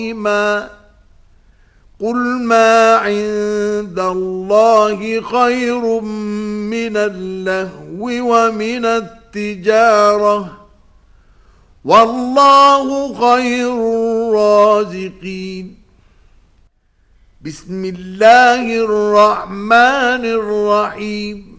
قل ما عند الله خير من اللهو ومن التجارة والله خير الرازقين. بسم الله الرحمن الرحيم.